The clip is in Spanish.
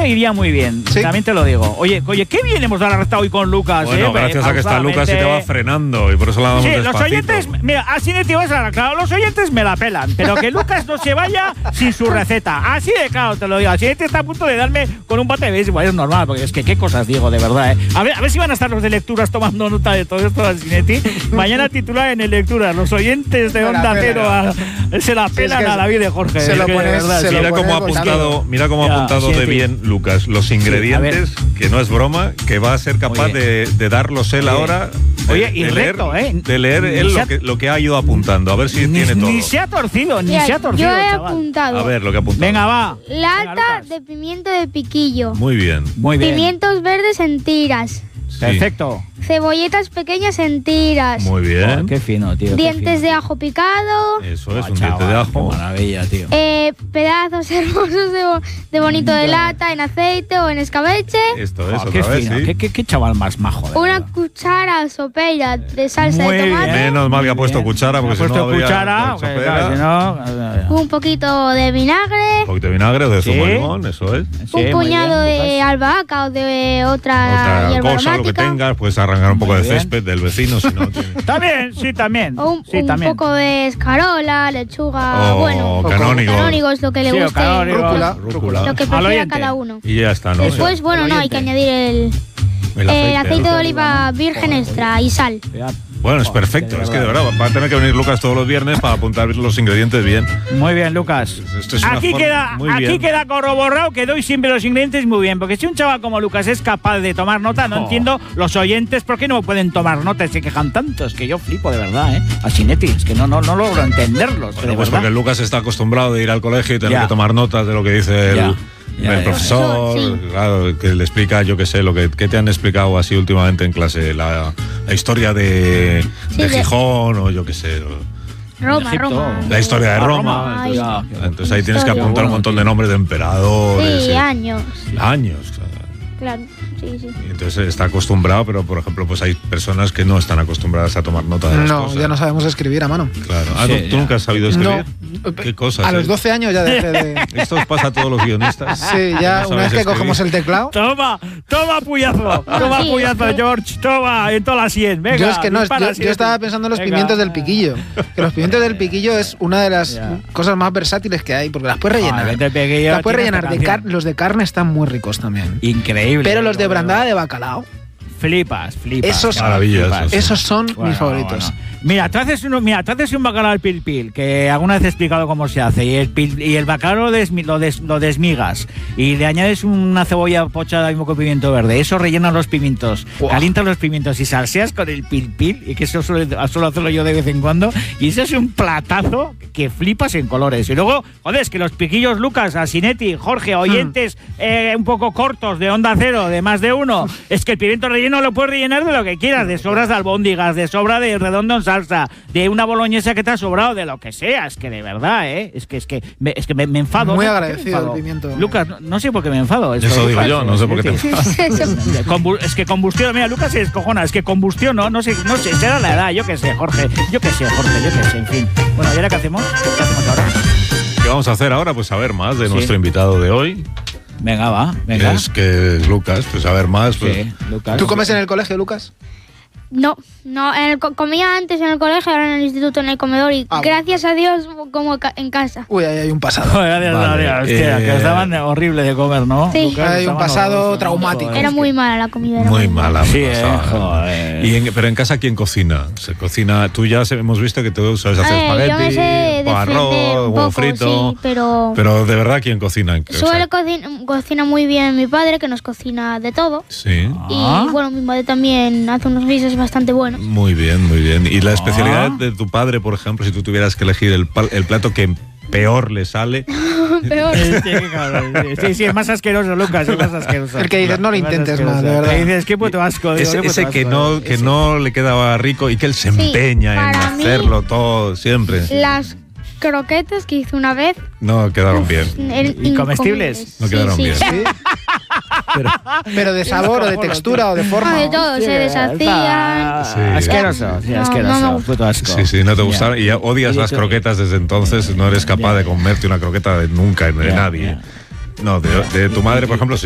me iría muy bien, ¿Sí? también te lo digo. Oye, qué bien hemos dado la recta hoy con Lucas. Bueno, gracias a que está Lucas y te va frenando, y por eso la damos despacito. Los oyentes, mira, así de tío, claro, los oyentes me la pelan, pero que Lucas no se vaya sin su receta. Así de claro, te lo digo. Así te está a punto de darme con un bate de béisbol. Es normal, porque es que qué cosas digo, de verdad, ¿eh? A ver si van a estar los de lecturas tomando nota de todo esto de Asinetti. Mañana titular en el lecturas, los oyentes de Onda Cero se la pelan a la vida de Jorge. Se lo pones, mira cómo ha apuntado de bien Lucas los ingredientes, que no es broma, que va a ser capaz de darlos él ahora. Oye, y recto, de leer él lo que ha ido apuntando, a ver si tiene todo. Ni se ha torcido, Yo he apuntado. A ver lo que ha apuntado. Venga, va. Lata de pimiento de piquillo. Muy bien. Muy bien. Pimientos verdes en tiras. Sí. Perfecto. Cebolletas pequeñas en tiras. Muy bien. Oh, qué fino, tío. Dientes de ajo picado. Eso es, un diente de ajo. Qué maravilla, tío. Pedazos hermosos de bonito de lata en aceite o en escabeche. Esto es, Qué otra vez, fino. sí. Qué chaval más majo. Una cuchara sopera de salsa Muy de tomate. bien. Menos mal que ha puesto cuchara, porque si no habría cuchara, sopera. Un poquito de vinagre. Un poquito de vinagre o de zumo de limón, eso es. Un puñado de albahaca o de otra hierba cosa, lo que aromática. tengas, puedes arrancar un poco Muy de bien. césped del vecino, si no tiene. También, sí, también. O un también. poco de escarola, lechuga, canónigo es lo que le Sí, o guste. Rúcula. Lo que Al prefiera oyente. cada uno. Y ya está, ¿no? Después, bueno, no, hay que añadir el aceite de oliva virgen extra y sal. Bueno, es perfecto. Es que de verdad va a tener que venir Lucas todos los viernes para apuntar los ingredientes bien. Muy bien, Lucas. Esto es una Aquí forma- queda corroborado que doy siempre los ingredientes muy bien. Porque si un chaval como Lucas es capaz de tomar nota, no entiendo los oyentes por qué no pueden tomar nota y se quejan tanto. Es que yo flipo de verdad, ¿eh? Asinetti, es que no logro entenderlos. Bueno, pues porque Lucas está acostumbrado de ir al colegio y tener que tomar notas de lo que dice el profesor, Sí. claro, que le explica, yo qué sé, ¿qué te han explicado así últimamente en clase? La historia de Gijón o yo qué sé. Roma. La historia de Roma. Ay. Entonces ahí tienes que apuntar un montón de nombres de emperadores. Sí, años. Años, Claro, sí. Y entonces está acostumbrado, pero por ejemplo, pues hay personas que no están acostumbradas a tomar nota de las cosas. No, ya no sabemos escribir a mano. Claro. Sí, ¿Tú nunca has sabido escribir? No. ¿Qué cosas? A los 12 años ya dejé de... Esto os pasa a todos los guionistas. Sí, ya No una vez sabéis que escribir. cogemos el teclado... Toma, puyazo. Toma, Sí, puyazo, es que- George. Toma, en todas las 100. Venga, Yo es que no, dispara, yo estaba pensando en los Venga. pimientos del piquillo. Que los pimientos del piquillo es una de las cosas más versátiles que hay, porque las puedes rellenar. Vete, Pequillo, Las puedes tiene rellenar esta de canción. los de carne están muy ricos también. Increíble. Pero los de brandada de bacalao, Flipas. Esos- chaval, Maravillosos. flipas. esos son Bueno, mis favoritos. bueno. Mira, tú haces un bacalao al pil, que alguna vez he explicado cómo se hace, y el bacalao lo desmigas, y le añades una cebolla pochada y un poco de pimiento verde. Eso rellenas los pimientos, calientas los pimientos y salseas con el pil, y que eso suelo hacerlo yo de vez en cuando, y eso es un platazo que flipas en colores. Y luego, joder, es que los piquillos Lucas, Asinetti, Jorge, oyentes un poco cortos de Onda Cero, de más de uno, es que el pimiento relleno lo puedes rellenar de lo que quieras, de sobras de albóndigas, de sobra de redondo en salsa, de una boloñesa que te ha sobrado, de lo que sea. Es que de verdad, es que me enfado. Muy ¿no? agradecido ¿Por qué me el pimiento. Lucas, no sé por qué me enfado. Eso digo yo, no sé por qué te enfadas. Es que combustión, mira, Lucas se descojona, es que combustión, no sé, será la edad, yo qué sé, Jorge, en fin. Bueno, ¿y ahora qué hacemos? ¿Qué hacemos ahora? ¿Qué vamos a hacer ahora? Pues saber más de Sí. nuestro invitado de hoy. Venga, va, Que es Lucas, pues saber más. Pues, Sí, Lucas. ¿Tú comes en el colegio, Lucas? No, comía antes en el colegio, ahora en el instituto, en el comedor y Ah, gracias a Dios como en casa. Uy, ahí hay un pasado. Joder, gracias a Vale, Dios, hostia, que estaban horrible de comer, ¿no? Sí. Lucas, Hay un estaban pasado horrorosos, traumático. joder. Era muy mala la comida. era muy mala. Sí, muy pasada. joder. Pero en casa, ¿quién cocina? Se cocina. Tú ya hemos visto que tú sabes hacer yo me sé espagueti, defender arroz, un huevo poco, frito. sí, pero de verdad, ¿quién cocina? cocina muy bien mi padre, que nos cocina de todo. Sí. Y bueno, mi madre también hace unos guisos bastante buenos. Muy bien, muy bien. ¿Y la especialidad de tu padre, por ejemplo, si tú tuvieras que elegir el plato que peor le sale? Peor. Sí, es más asqueroso, Lucas, es más asqueroso. El que dices, no lo intentes más, de Le verdad. dices, qué puto asco. Digo, qué puto Ese asco, que no le quedaba rico y que él se Sí, empeña en para mí, hacerlo todo siempre. Las croquetas que hice una vez No quedaron bien. ¿Y comestibles? No quedaron bien. ¿Sí? Pero de sabor o de textura o de forma. De todo, se deshacían. Sí. Asqueroso, sí, No, asqueroso. no me Puto asco. Sí, no te gustaron. Y ya odias Y las tú- croquetas desde entonces. No eres capaz de comerte una croqueta de nunca de nadie. No, de tu madre, por ejemplo, sí.